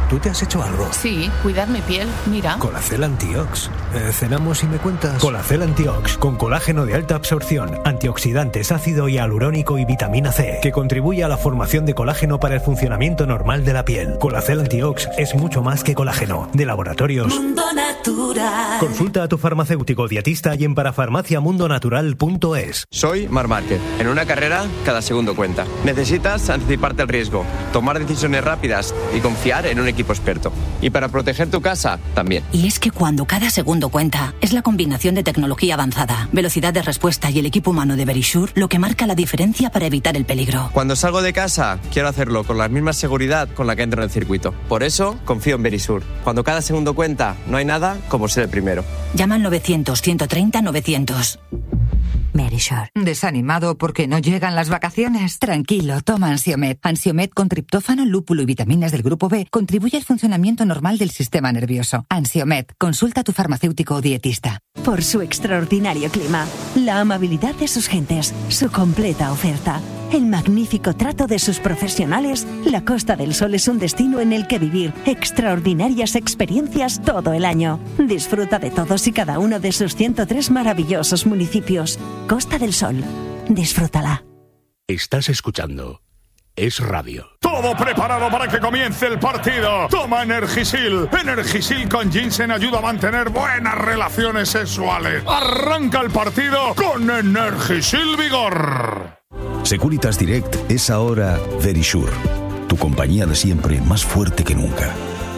¿tú te has hecho algo? Sí, cuidar mi piel, mira. Colacel Antiox. ¿Cenamos y me cuentas? Colacel Antiox, con colágeno de alta absorción, antioxidantes, ácido hialurónico y vitamina C, que contribuye a la formación de colágeno para el funcionamiento normal de la piel. Colacel Antiox es mucho más que colágeno. De Laboratorios Mundo Natural. Consulta a tu farmacéutico dietista y en parafarmaciamundonatural.es. Soy Marc Márquez. En una carrera, cada segundo cuenta. Necesitas anticiparte al riesgo, tomar decisiones rápidas y confiar en un equipo experto. Y para proteger tu casa, también. Y es que cuando cada segundo cuenta, es la combinación de tecnología avanzada, velocidad de respuesta y el equipo humano de Verisure lo que marca la diferencia para evitar el peligro. Cuando salgo de casa, quiero hacerlo con la misma seguridad con la que entro en el circuito. Por eso, confío en Verisure. Cuando cada segundo cuenta, no hay nada como ser el primero. Llama al 900-130-900. Verisure. ¿Desanimado porque no llegan las vacaciones? Tranquilo, toma Ansiomed. Ansiomed con triptófano, lúpulo y vitaminas del grupo B contribuye al funcionamiento normal del sistema nervioso. Ansiomed, consulta a tu farmacéutico o dietista. Por su extraordinario clima, la amabilidad de sus gentes, su completa oferta, el magnífico trato de sus profesionales, la Costa del Sol es un destino en el que vivir extraordinarias experiencias todo el año. Disfruta de todos y cada uno de sus 103 maravillosos municipios. Costa del Sol. Disfrútala. Estás escuchando Es Radio. Todo preparado para que comience el partido. Toma Energisil. Energisil con ginseng ayuda a mantener buenas relaciones sexuales. Arranca el partido con Energisil Vigor. Securitas Direct es ahora Verisure, tu compañía de siempre más fuerte que nunca.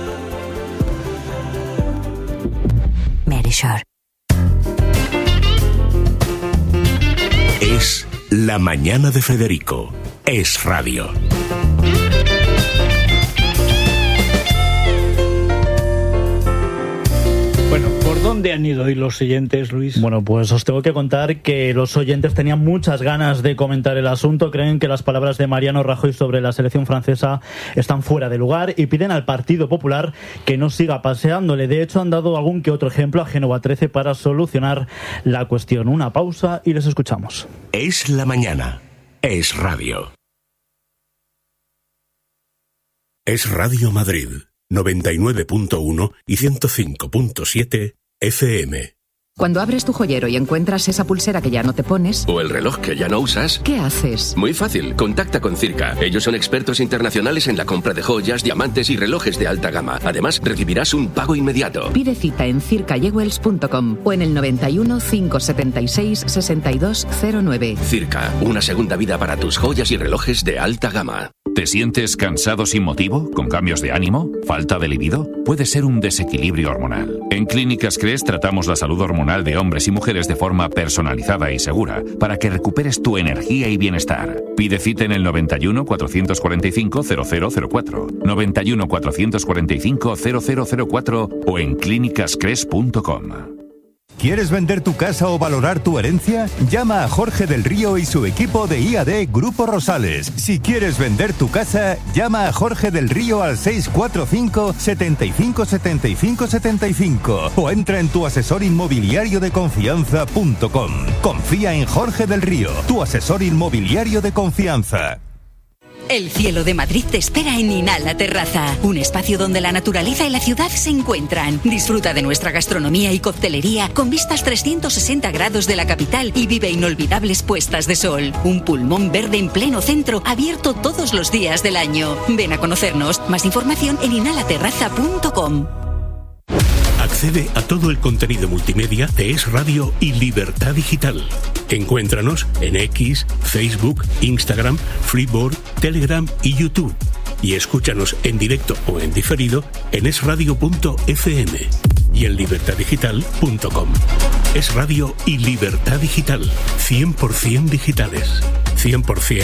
Verisure. Es La Mañana de Federico. Es Radio. Bueno, ¿por dónde han ido hoy los oyentes, Luis? Bueno, pues os tengo que contar que los oyentes tenían muchas ganas de comentar el asunto. Creen que las palabras de Mariano Rajoy sobre la selección francesa están fuera de lugar y piden al Partido Popular que no siga paseándole. De hecho, han dado algún que otro ejemplo a Génova 13 para solucionar la cuestión. Una pausa y les escuchamos. Es La Mañana. Es Radio. Es Radio Madrid. 99.1 y 105.7 FM. Cuando abres tu joyero y encuentras esa pulsera que ya no te pones... O el reloj que ya no usas... ¿Qué haces? Muy fácil, contacta con Circa. Ellos son expertos internacionales en la compra de joyas, diamantes y relojes de alta gama. Además, recibirás un pago inmediato. Pide cita en circajewels.com o en el 91 576 6209. Circa, una segunda vida para tus joyas y relojes de alta gama. ¿Te sientes cansado sin motivo? ¿Con cambios de ánimo? ¿Falta de libido? Puede ser un desequilibrio hormonal. En Clínicas Cres tratamos la salud hormonal de hombres y mujeres de forma personalizada y segura para que recuperes tu energía y bienestar. Pide cita en el 91 445 0004, 91 445 0004 o en clínicascres.com. ¿Quieres vender tu casa o valorar tu herencia? Llama a Jorge del Río y su equipo de IAD Grupo Rosales. Si quieres vender tu casa, llama a Jorge del Río al 645 75 75 75 o entra en tuasesorinmobiliariodeconfianza.com. Confía en Jorge del Río, tu asesor inmobiliario de confianza. El cielo de Madrid te espera en Inhala Terraza, un espacio donde la naturaleza y la ciudad se encuentran. Disfruta de nuestra gastronomía y coctelería con vistas 360 grados de la capital y vive inolvidables puestas de sol. Un pulmón verde en pleno centro, abierto todos los días del año. Ven a conocernos. Más información en inhalaterraza.com. Accede a todo el contenido multimedia de Es Radio y Libertad Digital. Encuéntranos en X, Facebook, Instagram, Freeboard, Telegram y YouTube. Y escúchanos en directo o en diferido en esradio.fm y en libertaddigital.com. Es Radio y Libertad Digital. 100% digitales. 100%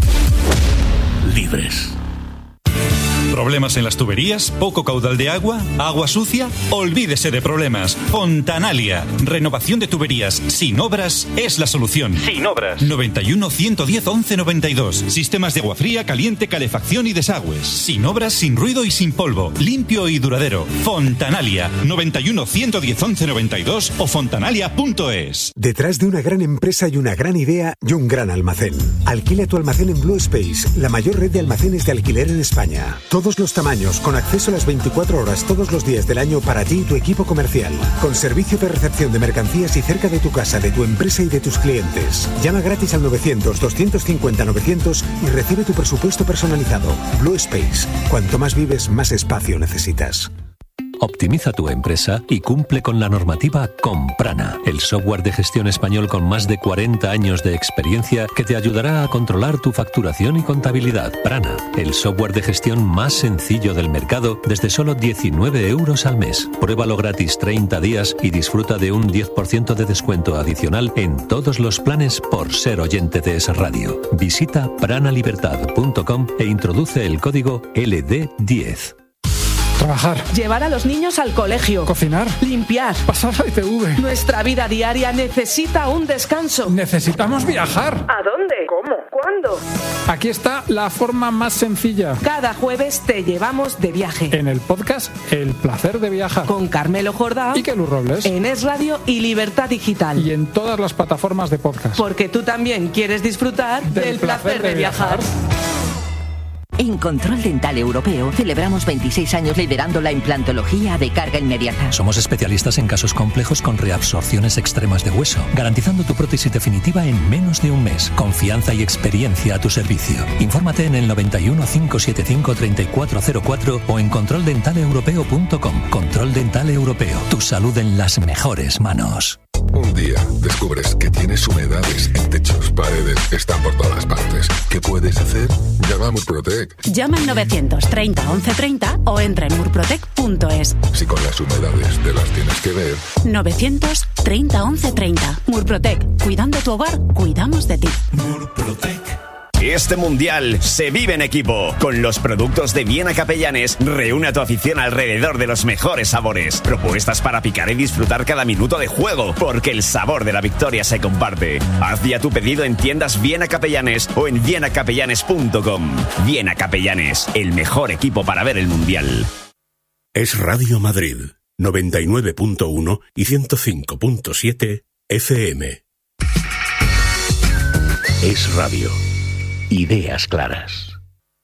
libres. ¿Problemas en las tuberías? ¿Poco caudal de agua? ¿Agua sucia? Olvídese de problemas. Fontanalia. Renovación de tuberías sin obras es la solución. Sin obras. 91 110 11 92. Sistemas de agua fría, caliente, calefacción y desagües. Sin obras, sin ruido y sin polvo. Limpio y duradero. Fontanalia. 91 110 11 92 o fontanalia.es. Detrás de una gran empresa y una gran idea y un gran almacén. Alquila tu almacén en Blue Space, la mayor red de almacenes de alquiler en España. Todo todos los tamaños, con acceso a las 24 horas todos los días del año para ti y tu equipo comercial. Con servicio de recepción de mercancías y cerca de tu casa, de tu empresa y de tus clientes. Llama gratis al 900-250-900 y recibe tu presupuesto personalizado. Blue Space. Cuanto más vives, más espacio necesitas. Optimiza tu empresa y cumple con la normativa con Prana, el software de gestión español con más de 40 años de experiencia que te ayudará a controlar tu facturación y contabilidad. Prana, el software de gestión más sencillo del mercado desde solo 19 euros al mes. Pruébalo gratis 30 días y disfruta de un 10% de descuento adicional en todos los planes por ser oyente de Es Radio. Visita pranalibertad.com e introduce el código LD10. Trabajar. Llevar a los niños al colegio. Cocinar. Limpiar. Pasar la ITV. Nuestra vida diaria necesita un descanso. Necesitamos viajar. ¿A dónde? ¿Cómo? ¿Cuándo? Aquí está la forma más sencilla. Cada jueves te llevamos de viaje. En el podcast El placer de viajar. Con Carmelo Jordán y Kelu Robles. En Es Radio y Libertad Digital. Y en todas las plataformas de podcast. Porque tú también quieres disfrutar del placer de viajar. En Control Dental Europeo celebramos 26 años liderando la implantología de carga inmediata. Somos especialistas en casos complejos con reabsorciones extremas de hueso, garantizando tu prótesis definitiva en menos de un mes. Confianza y experiencia a tu servicio. Infórmate en el 91 575 3404 o en controldentaleeuropeo.com. Control Dental Europeo. Tu salud en las mejores manos. Un día descubres que tienes humedades en techos, paredes, están por todas partes. ¿Qué puedes hacer? Llama a Murprotec. Llama al 930 1130 o entra en murprotec.es. Si con las humedades te las tienes que ver. 930 1130. Murprotec. Cuidando tu hogar, cuidamos de ti. Murprotec. Este mundial se vive en equipo. Con los productos de Viena Capellanes, reúne a tu afición alrededor de los mejores sabores. Propuestas para picar y disfrutar cada minuto de juego, porque el sabor de la victoria se comparte. Haz ya tu pedido en tiendas Viena Capellanes o en vienacapellanes.com. Viena Capellanes, el mejor equipo para ver el mundial. Es Radio Madrid, 99.1 y 105.7 FM. Es Radio. Ideas claras.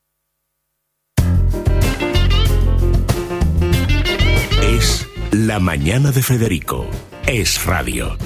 Es La Mañana de Federico. Es Radio.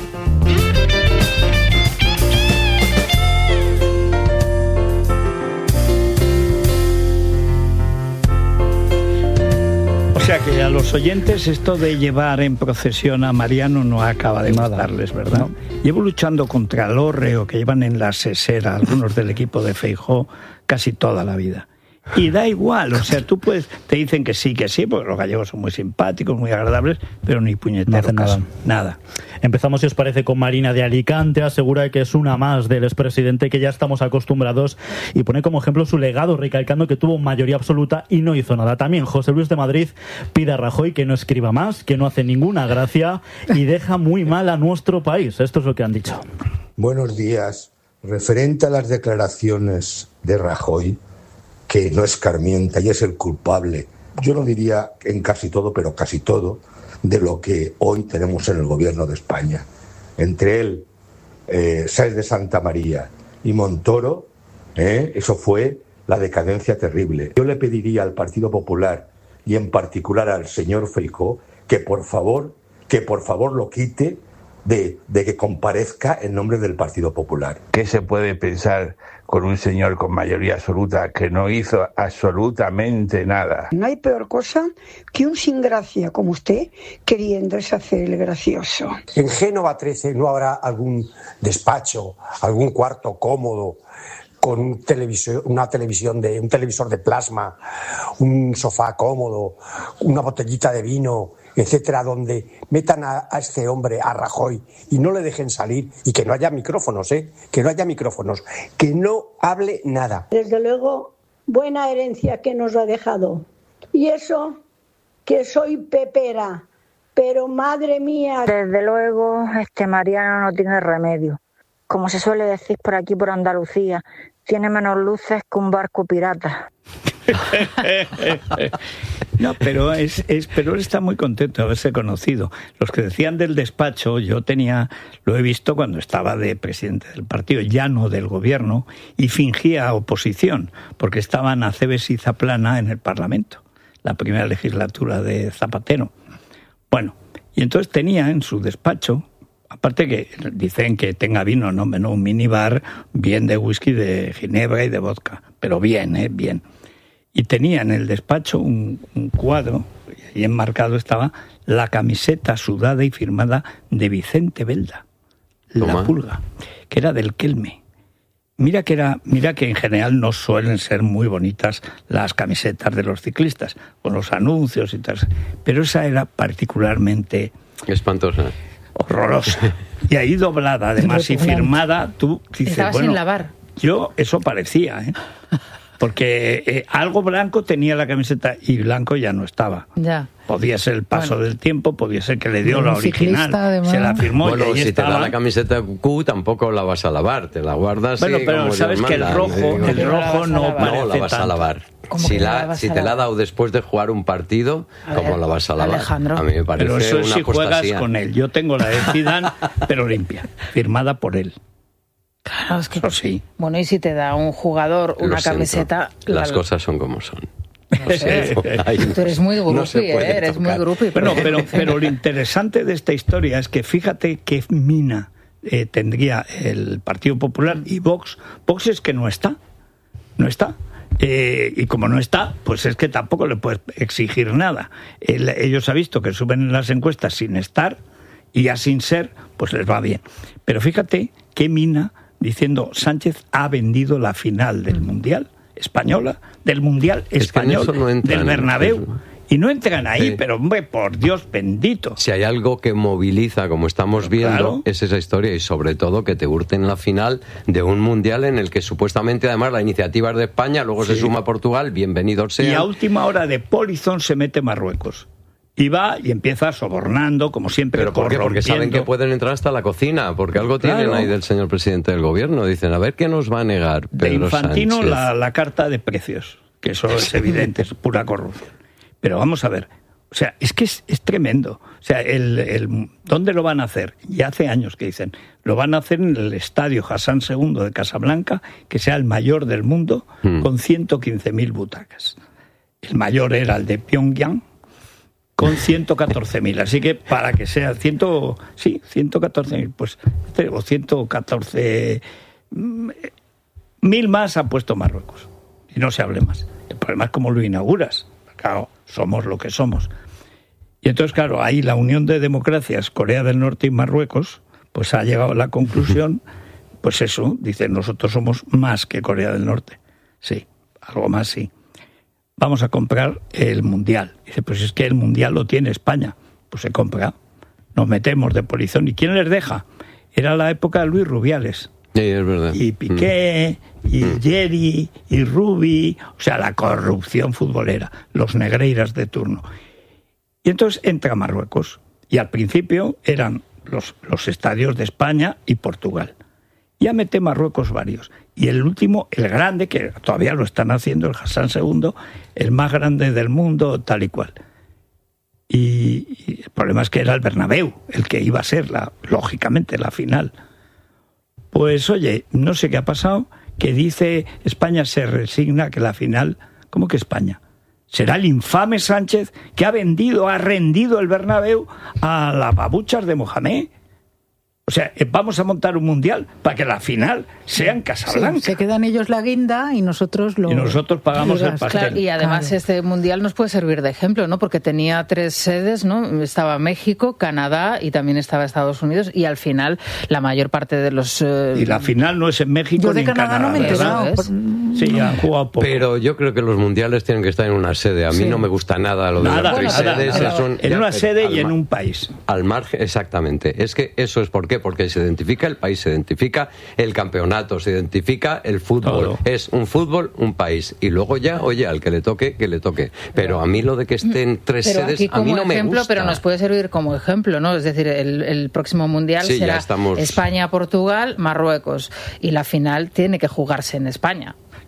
O sea que a los oyentes esto de llevar en procesión a Mariano no acaba de gustarles, ¿verdad? No. Llevo luchando contra el hórreo que llevan en la sesera algunos del equipo de Feijóo casi toda la vida. Y da igual, o sea, tú puedes, te dicen que sí, porque los gallegos son muy simpáticos, muy agradables, pero ni puñetero no hacen caso. Nada. Empezamos, si os parece, con Marina de Alicante. Asegura que es una más del expresidente que ya estamos acostumbrados y pone como ejemplo su legado, recalcando que tuvo mayoría absoluta y no hizo nada. También José Luis de Madrid pide a Rajoy que no escriba más, que no hace ninguna gracia y deja muy mal a nuestro país. Esto es lo que han dicho. Buenos días. Referente a las declaraciones de Rajoy, que no escarmienta y es el culpable, yo no diría en casi todo, pero casi todo, de lo que hoy tenemos en el gobierno de España. Entre él, Sáenz de Santa María y Montoro, eso fue la decadencia terrible. Yo le pediría al Partido Popular y en particular al señor Feijóo que por favor lo quite de que comparezca en nombre del Partido Popular. ¿Qué se puede pensar con un señor con mayoría absoluta que no hizo absolutamente nada? No hay peor cosa que un sin gracia como usted queriéndose hacer el gracioso. En Génova 13 no habrá algún despacho, algún cuarto cómodo con un televisor de plasma, un sofá cómodo, una botellita de vino, etcétera, donde metan a este hombre, a Rajoy, y no le dejen salir, y que no haya micrófonos, que no haya micrófonos, que no hable nada. Desde luego, buena herencia que nos ha dejado. Y eso, que soy pepera, pero madre mía. Desde luego, Mariano no tiene remedio. Como se suele decir por aquí, por Andalucía, tiene menos luces que un barco pirata. No, pero él está muy contento de haberse conocido. Los que decían del despacho, lo he visto cuando estaba de presidente del partido, ya no del gobierno, y fingía oposición, porque estaban Acebes y Zaplana en el Parlamento, la primera legislatura de Zapatero. Bueno, y entonces tenía en su despacho, aparte que dicen que tenga vino, no un minibar bien de whisky, de ginebra y de vodka, pero bien, bien. Y tenía en el despacho un cuadro, y ahí enmarcado estaba la camiseta sudada y firmada de Vicente Belda, la Pulga, que era del Kelme. Mira que en general no suelen ser muy bonitas las camisetas de los ciclistas, con los anuncios y tal, pero esa era particularmente espantosa, horrorosa. Y ahí doblada, además, y firmada, tú dices, estaba sin lavar. Eso parecía, porque algo blanco tenía la camiseta y blanco ya no estaba. Ya. Podía ser el paso del tiempo, podía ser que le dio la original, se la firmó y ahí si estaba. te da la camiseta Q tampoco la vas a lavar, te la guardas. Bueno, pero sabes que el rojo no la vas a lavar. Si te la ha dado después de jugar un partido, ¿cómo la vas a lavar? Alejandro. A mí me parece pero eso una si apostasía. Juegas con él. Yo tengo la de Zidane, pero limpia, firmada por él. Claro, es que eso sí. Bueno, y si te da un jugador una camiseta, las cosas son como son. No sé. Tú eres muy grupi, eres muy grupi. Bueno, pero lo interesante de esta historia es que fíjate qué mina tendría el Partido Popular y Vox. Vox es que no está. Y como no está, pues es que tampoco le puedes exigir nada. Ellos han visto que suben en las encuestas sin estar y ya sin ser, pues les va bien. Pero fíjate qué mina diciendo Sánchez ha vendido la final del Mundial española, del Mundial español, del Bernabéu. Y no entran ahí, sí. Pero hombre, por Dios bendito. Si hay algo que moviliza, como estamos viendo, es esa historia, y sobre todo que te hurten la final de un mundial en el que supuestamente además la iniciativa es de España, luego se suma Portugal, bienvenido sea. Y a última hora de polizón se mete Marruecos. Y va y empieza sobornando, como siempre. ¿Pero por qué? Porque saben que pueden entrar hasta la cocina, porque algo tienen ahí del señor presidente del gobierno. Dicen, a ver qué nos va a negar Pedro de Infantino Sánchez. La carta de precios, que eso es evidente, es pura corrupción. Pero vamos a ver, o sea, es que es tremendo. O sea, ¿dónde lo van a hacer? Ya hace años que dicen, lo van a hacer en el estadio Hassan II de Casablanca, que sea el mayor del mundo, con 115.000 butacas. El mayor era el de Pyongyang, con 114.000. Así que para que sea 114.000, pues, o 114.000 más ha puesto Marruecos. Y no se hable más. El problema es cómo lo inauguras. Claro, somos lo que somos. Y entonces, claro, ahí la Unión de Democracias, Corea del Norte y Marruecos, pues ha llegado a la conclusión, pues eso, dicen, nosotros somos más que Corea del Norte. Sí, algo más sí. Vamos a comprar el Mundial. Dice, pues es que el Mundial lo tiene España. Pues se compra. Nos metemos de polizón. ¿Y quién les deja? Era la época de Luis Rubiales. Sí, es verdad. Y Piqué, y Yeri, y Rubi, o sea, la corrupción futbolera, los negreiras de turno. Y entonces entra Marruecos. Y al principio eran los estadios de España y Portugal. Ya mete Marruecos varios. Y el último, el grande, que todavía lo están haciendo, el Hassan II, el más grande del mundo, tal y cual. Y el problema es que era el Bernabéu, el que iba a ser, lógicamente, la final. Pues oye, no sé qué ha pasado, que dice España se resigna que la final... ¿Cómo que España? ¿Será el infame Sánchez que ha rendido el Bernabéu a las babuchas de Mohamed? O sea, vamos a montar un mundial para que la final sea en Casablanca. Sí, se quedan ellos la guinda y nosotros pagamos el pastel. Claro, y además este mundial nos puede servir de ejemplo, ¿no? Porque tenía 3 sedes, ¿no? Estaba México, Canadá y también estaba Estados Unidos, y al final la mayor parte de los... Y la final no es en México ni en Canadá. No me he enterado. Sí, han jugado poco. Pero yo creo que los mundiales tienen que estar en una sede. A mí no me gusta nada lo de las 3 sedes. En una sede y en un país. Al margen, exactamente. Es que eso es ¿por qué? Porque se identifica el país, se identifica el campeonato, se identifica el fútbol. Todo. Es un fútbol, un país. Y luego ya, oye, al que le toque, que le toque. Pero a mí lo de que estén 3 sedes, a mí no me gusta. Pero nos puede servir como ejemplo, ¿no? Es decir, el próximo mundial será España, Portugal, Marruecos. Y la final tiene que jugarse en España.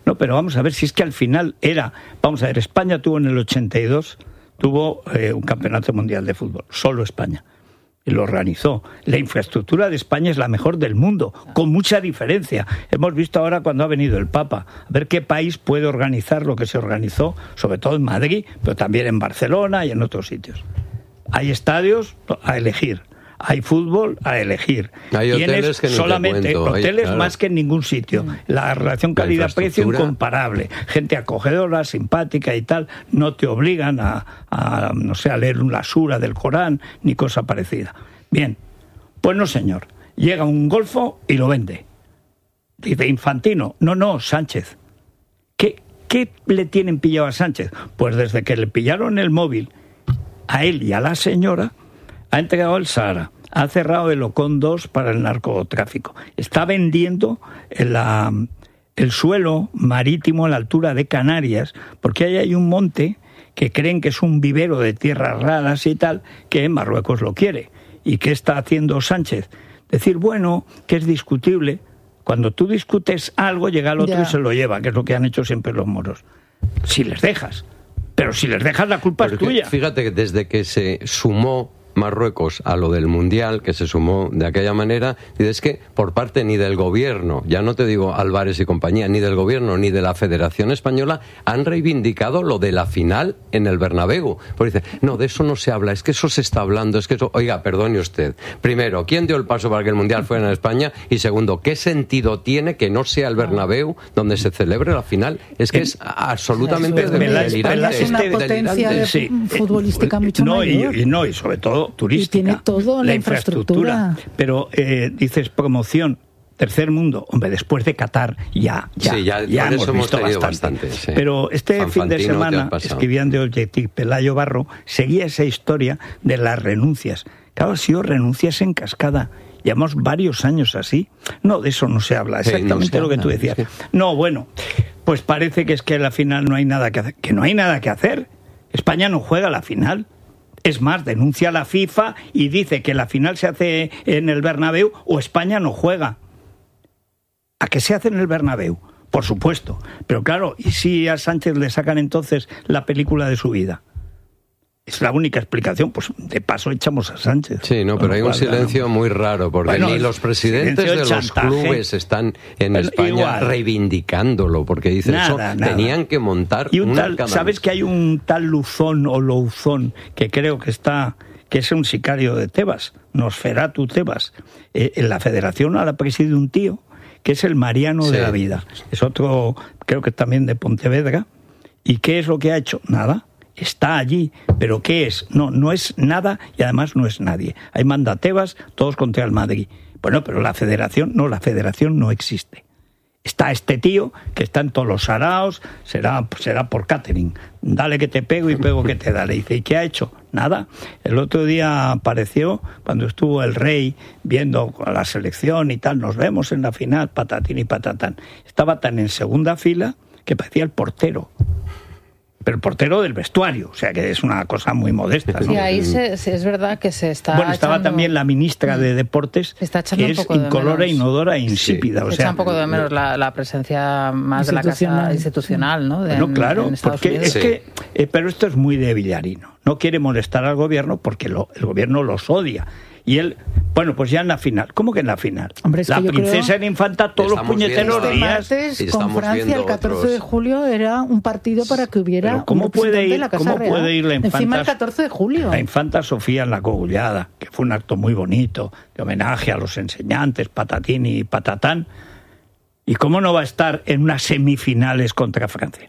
No, pero vamos a ver si es que al final vamos a ver, España tuvo en el 82, un campeonato mundial de fútbol, solo España. Y lo organizó. La infraestructura de España es la mejor del mundo, con mucha diferencia. Hemos visto ahora cuando ha venido el Papa, a ver qué país puede organizar lo que se organizó, sobre todo en Madrid, pero también en Barcelona y en otros sitios. Hay estadios a elegir. Hay fútbol a elegir. Hay hoteles que no solamente te cuento. hoteles claro. Más que en ningún sitio. La relación calidad-precio incomparable. Gente acogedora, simpática y tal. No te obligan a leer una sura del Corán ni cosa parecida. Bien, pues no señor. Llega un golfo y lo vende. Dice Infantino. No, Sánchez. ¿Qué le tienen pillado a Sánchez? Pues desde que le pillaron el móvil a él y a la señora, ha entregado el Sahara, ha cerrado el Ocon 2 para el narcotráfico, está vendiendo el suelo marítimo a la altura de Canarias, porque ahí hay un monte que creen que es un vivero de tierras raras y tal, que Marruecos lo quiere. ¿Y qué está haciendo Sánchez? Decir, bueno, que es discutible. Cuando tú discutes algo, llega el otro y se lo lleva, que es lo que han hecho siempre los moros. Si les dejas. Pero si les dejas, la culpa es tuya. Fíjate que desde que se sumó Marruecos a lo del Mundial, que se sumó de aquella manera, y es que por parte ni del gobierno, ya no te digo Álvarez y compañía, ni del gobierno ni de la Federación Española han reivindicado lo de la final en el Bernabéu. Porque dice, no, de eso no se habla, es que eso se está hablando, es que eso... Oiga, perdone usted, primero, ¿quién dio el paso para que el Mundial fuera en España? Y segundo, ¿qué sentido tiene que no sea el Bernabéu donde se celebre la final? Es que es absolutamente delirante. Es una potencia futbolística mucho mayor. Y sobre todo turística. Y tiene todo la infraestructura. Pero dices promoción, tercer mundo, hombre, después de Qatar ya hemos visto bastante. Sí. Pero este fin de semana escribían de Objective Pelayo Barro, seguía esa historia de las renuncias. Claro, ha sido renuncias en cascada. Llevamos varios años así. No, de eso no se habla, exactamente lo que tú decías. No, bueno, pues parece que es que a la final no hay nada que hacer. Que no hay nada que hacer. España no juega la final. Es más, denuncia a la FIFA y dice que la final se hace en el Bernabéu o España no juega. ¿A qué se hace en el Bernabéu? Por supuesto. Pero claro, ¿y si a Sánchez le sacan entonces la película de su vida? Es la única explicación. Pues de paso echamos a Sánchez. Sí, no, pero hay un silencio muy raro, porque ni los presidentes de los clubes están en España reivindicándolo, porque dicen tenían que montar y ¿sabes que hay un tal Luzón o Louzón que creo que es un sicario de Tebas, Nosferatu Tebas? En la federación ahora preside un tío que es el Mariano de la Vida. Es otro, creo que también de Pontevedra. ¿Y qué es lo que ha hecho? Nada. Está allí, pero ¿qué es? No es nada y además no es nadie. Ahí manda Tebas, todos contra el Madrid. Bueno, pero la federación no existe. Está este tío que está en todos los saraos, será por catering. Dale que te pego y pego que te da. Le dice, ¿y qué ha hecho? Nada. El otro día apareció cuando estuvo el rey viendo a la selección y tal, nos vemos en la final, patatín y patatán. Estaba tan en segunda fila que parecía el portero. Pero el portero del vestuario, o sea que es una cosa muy modesta, ¿no? Sí, ahí es verdad que se está estaba también la ministra de Deportes, que es incolora, inodora e insípida. Sí. O sea, echa un poco de menos la presencia más de la casa institucional, ¿no? Claro, en Estados porque Unidos. es que... pero esto es muy de Villarino. No quiere molestar al gobierno porque el gobierno los odia. Y él, bueno, pues ya en la final. ¿Cómo que en la final? Hombre, es la que princesa era infanta todos los puñeteros días. Martes, con Francia, el 14 de julio era un partido para que hubiera ¿cómo un puede ir, de la Casa ¿cómo Real? puede ir la infanta? Encima el 14 de julio. La infanta Sofía en la Cogullada, que fue un acto muy bonito, de homenaje a los enseñantes, patatín y patatán. ¿Y cómo no va a estar en unas semifinales contra Francia?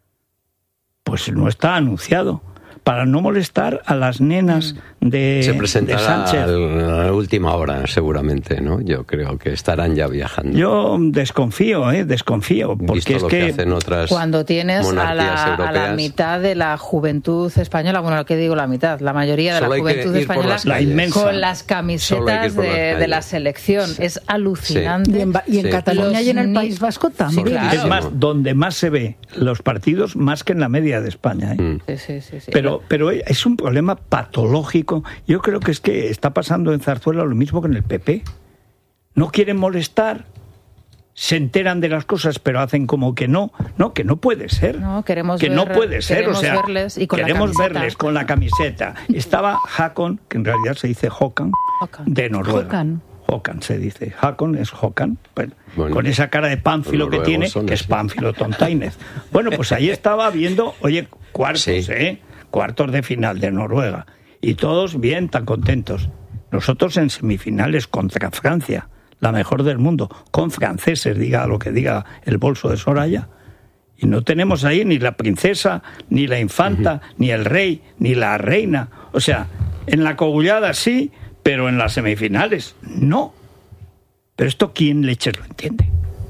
Pues no está anunciado. Para no molestar a las nenas de se presentará de Sánchez. A la última hora, seguramente, ¿no? Yo creo que estarán ya viajando. Yo desconfío, porque es que hacen otras cuando tienes a la mitad de la juventud española, bueno, ¿qué digo la mitad? La mayoría de la juventud española con las camisetas de la selección. Es alucinante. Sí. Y en Cataluña y en el País Vasco también. Sí, claro. Es más, donde más se ve los partidos, más que en la media de España. Sí. Pero es un problema patológico. Yo creo que es que está pasando en Zarzuela lo mismo que en el PP. No quieren molestar se enteran de las cosas, pero hacen como que no puede ser. No, queremos que ver, no puede ser, o sea, verles y con queremos verles con la camiseta. Estaba Håkon, que en realidad se dice Håkan, de Noruega. Håkan se dice, Håkon es Håkan, bueno, con esa cara de pánfilo que tiene, que es Pánfilo Tontainez. Bueno, pues ahí estaba viendo, cuartos de final de Noruega, y todos bien, tan contentos. Nosotros en semifinales contra Francia, la mejor del mundo, con franceses, diga lo que diga el bolso de Soraya, y no tenemos ahí ni la princesa, ni la infanta, ni el rey, ni la reina. O sea, en la cogullada sí, pero en las semifinales no. Pero esto, ¿quién leches lo entiende?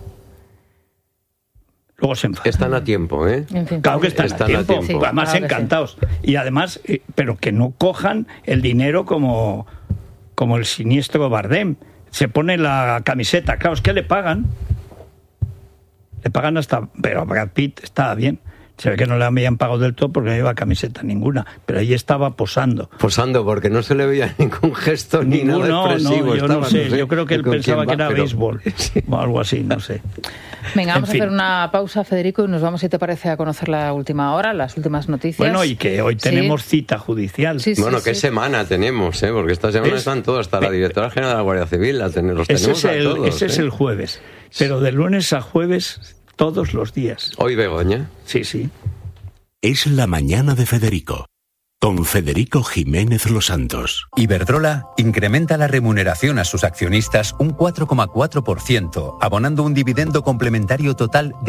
Luego se enfadan. Están a tiempo, ¿eh? En fin, claro que están a tiempo. Sí, además claro encantados. Sí. Y además, pero que no cojan el dinero como el siniestro Bardem. Se pone la camiseta. Claro, es que le pagan. Le pagan hasta... Pero a Brad Pitt estaba bien. Se ve que no le habían pagado del todo porque no lleva camiseta ninguna. Pero ahí estaba posando. Posando, porque no se le veía ningún gesto ni nada expresivo. No, yo no sé. Yo creo que él pensaba que era béisbol. Sí. O algo así, no sé. Venga, vamos a hacer una pausa, Federico, y nos vamos, si te parece, a conocer la última hora, las últimas noticias. Bueno, y que hoy tenemos cita judicial. Sí, bueno, ¿qué semana tenemos? Porque esta semana están todos, hasta la directora general de la Guardia Civil, los tenemos a todos. Ese es el jueves, pero de lunes a jueves, todos los días. ¿Hoy Begoña? Sí. Es la mañana de Federico, con Federico Jiménez Los Santos. Iberdrola incrementa la remuneración a sus accionistas un 4,4%, abonando un dividendo complementario total de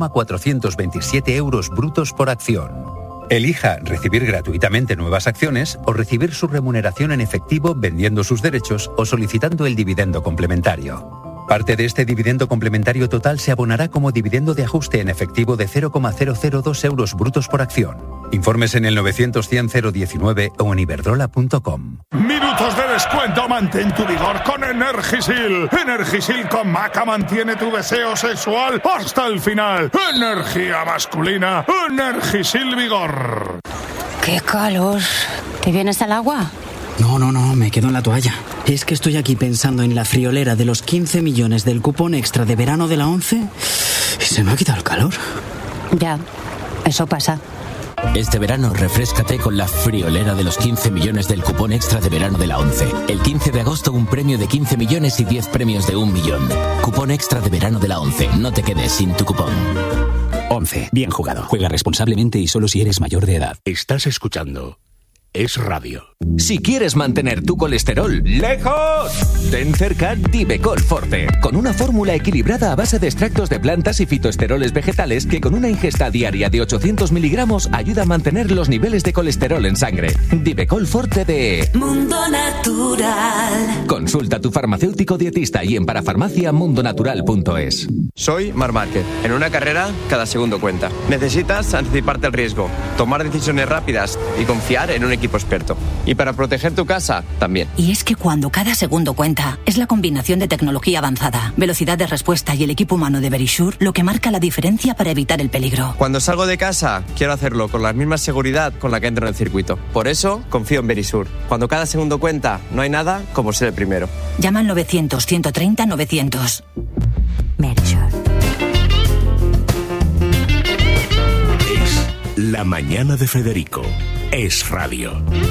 0,427 euros brutos por acción. Elija recibir gratuitamente nuevas acciones o recibir su remuneración en efectivo vendiendo sus derechos o solicitando el dividendo complementario. Parte de este dividendo complementario total se abonará como dividendo de ajuste en efectivo de 0,002 euros brutos por acción. Informes en el 900-100-019 o en iberdrola.com. Minutos de descuento, mantén tu vigor con Energisil. Energisil con Maca mantiene tu deseo sexual hasta el final. Energía masculina, Energisil Vigor. ¡Qué calor! ¿Te vienes al agua? No, me quedo en la toalla. Es que estoy aquí pensando en la friolera de los 15 millones del cupón extra de verano de la ONCE y se me ha quitado el calor. Ya, eso pasa. Este verano refréscate con la friolera de los 15 millones del cupón extra de verano de la ONCE. El 15 de agosto un premio de 15 millones y 10 premios de 1 millón. Cupón extra de verano de la ONCE. No te quedes sin tu cupón. ONCE. Bien jugado. Juega responsablemente y solo si eres mayor de edad. Estás escuchando Es Radio. Si quieres mantener tu colesterol lejos, ten cerca Divecol Forte, con una fórmula equilibrada a base de extractos de plantas y fitoesteroles vegetales que con una ingesta diaria de 800 miligramos ayuda a mantener los niveles de colesterol en sangre. Divecol Forte de Mundo Natural. Consulta a tu farmacéutico dietista y en parafarmaciamundonatural.es. Soy Marc Márquez. En una carrera, cada segundo cuenta. Necesitas anticiparte al riesgo, tomar decisiones rápidas y confiar en un equipo experto. Y para proteger tu casa, también. Y es que cuando cada segundo cuenta, es la combinación de tecnología avanzada, velocidad de respuesta y el equipo humano de Verisure lo que marca la diferencia para evitar el peligro. Cuando salgo de casa, quiero hacerlo con la misma seguridad con la que entro en el circuito. Por eso, confío en Verisure. Cuando cada segundo cuenta, no hay nada como ser el primero. Llama al 900-130-900. Verisure. Es la mañana de Federico. Es Radio.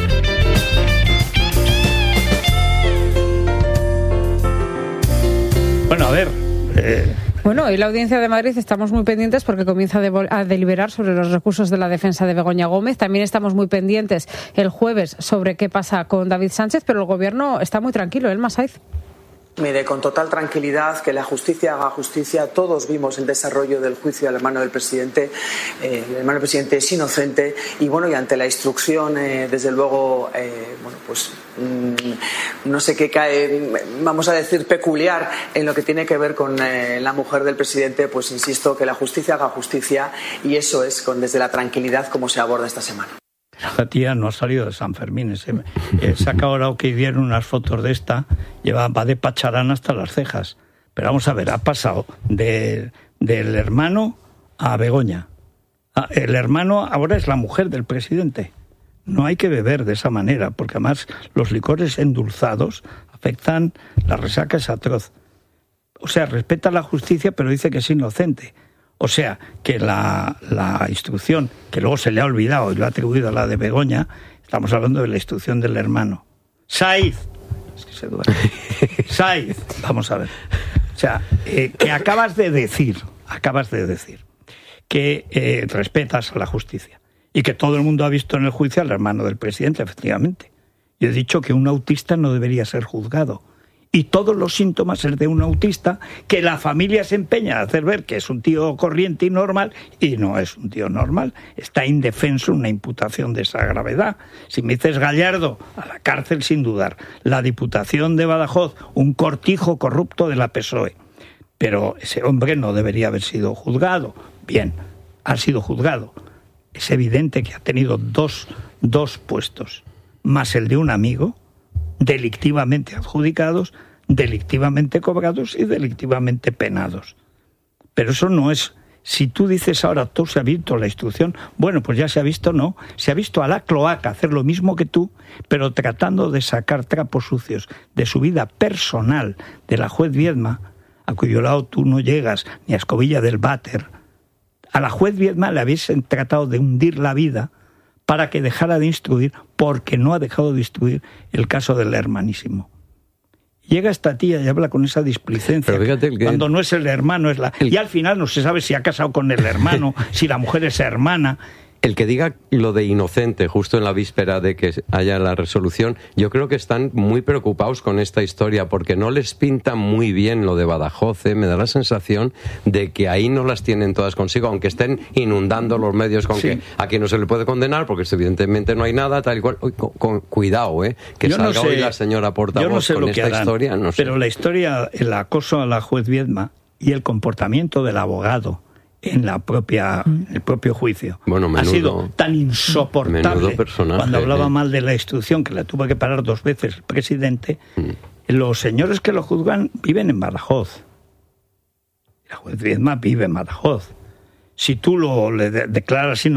Bueno, a ver. Bueno, hoy la Audiencia de Madrid estamos muy pendientes porque comienza a deliberar sobre los recursos de la defensa de Begoña Gómez. También estamos muy pendientes el jueves sobre qué pasa con David Sánchez, pero el Gobierno está muy tranquilo. Elma Saiz. Mire, con total tranquilidad, que la justicia haga justicia. Todos vimos el desarrollo del juicio al hermano del presidente. El hermano del presidente es inocente y bueno, y ante la instrucción, desde luego, no sé qué cae, vamos a decir, peculiar en lo que tiene que ver con la mujer del presidente, pues insisto, que la justicia haga justicia y eso es desde la tranquilidad como se aborda esta semana. Esta tía no ha salido de San Fermín. Saca ahora que dieron unas fotos de esta, va de pacharán hasta las cejas. Pero vamos a ver, ha pasado del hermano a Begoña. El hermano ahora es la mujer del presidente. No hay que beber de esa manera, porque además los licores endulzados afectan, la resaca es atroz. O sea, respeta la justicia, pero dice que es inocente. O sea, que la instrucción, que luego se le ha olvidado y lo ha atribuido a la de Begoña, estamos hablando de la instrucción del hermano. Saiz. Es que se duerme. Saiz. Vamos a ver. O sea, que acabas de decir que respetas a la justicia y que todo el mundo ha visto en el juicio al hermano del presidente, efectivamente. Yo he dicho que un autista no debería ser juzgado. Y todos los síntomas es de un autista que la familia se empeña en hacer ver que es un tío corriente y normal, y no es un tío normal. Está indefenso una imputación de esa gravedad. Si me dices Gallardo, a la cárcel sin dudar. La Diputación de Badajoz, un cortijo corrupto de la PSOE. Pero ese hombre no debería haber sido juzgado. Bien, ha sido juzgado. Es evidente que ha tenido dos puestos, más el de un amigo, delictivamente adjudicados, delictivamente cobrados y delictivamente penados. Pero eso no es... Si tú dices ahora, tú se ha visto la instrucción, bueno, pues ya se ha visto, no. Se ha visto a la cloaca hacer lo mismo que tú, pero tratando de sacar trapos sucios de su vida personal, de la juez Viedma, a cuyo lado tú no llegas, ni a escobilla del váter. A la juez Viedma le habéis tratado de hundir la vida para que dejara de instruir, porque no ha dejado de instruir el caso del hermanísimo. Llega esta tía y habla con esa displicencia, cuando no es el hermano, es la... Y al final no se sabe si ha casado con el hermano, si la mujer es hermana... El que diga lo de inocente justo en la víspera de que haya la resolución, yo creo que están muy preocupados con esta historia porque no les pinta muy bien lo de Badajoz. Me da la sensación de que ahí no las tienen todas consigo, aunque estén inundando los medios con que aquí no se le puede condenar porque evidentemente no hay nada, tal y cual. Cuidado, que yo salga hoy la señora portavoz con esta historia. No sé. Pero la historia, el acoso a la juez Viedma y el comportamiento del abogado en el propio juicio ha sido tan insoportable cuando hablaba mal de la instrucción que la tuvo que parar 2 veces el presidente. Los señores que lo juzgan viven en Badajoz, la juez Viedma vive en Badajoz. Si tú le declaras